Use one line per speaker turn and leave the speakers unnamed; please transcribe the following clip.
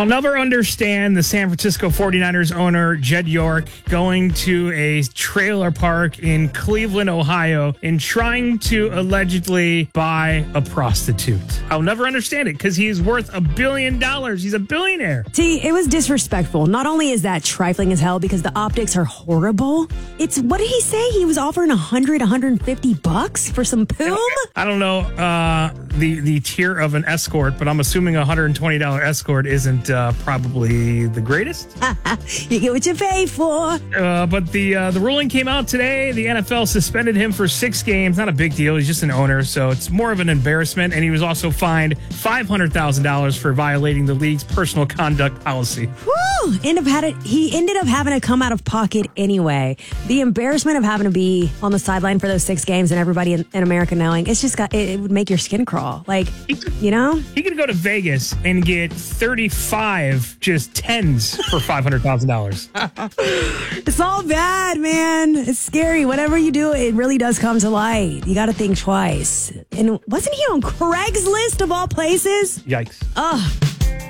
I'll never understand the San Francisco 49ers owner, Jed York, going to a trailer park in Cleveland, Ohio, and trying to allegedly buy a prostitute. I'll never understand it because he's worth $1 billion. He's a billionaire.
See, it was disrespectful. Not only is that trifling as hell because the optics are horrible, it's, what did he say? He was offering $150 for some poom?
I don't know the tier of an escort, but I'm assuming a $120 escort isn't probably the greatest.
You get what you pay for.
But the ruling came out today. The NFL suspended him for 6 games. Not a big deal. He's just an owner, so it's more of an embarrassment. And he was also fined $500,000 for violating the league's personal conduct policy.
Woo! He ended up having to come out of pocket anyway. The embarrassment of having to be on the sideline for those 6 games and everybody in America knowing, it's just it would make your skin crawl. Like, you know?
He could go to Vegas and get 35 just 10s for $500,000.
It's all bad, man. It's scary. Whatever you do, it really does come to light. You got to think twice. And wasn't he on Craigslist of all places?
Yikes.
Ugh.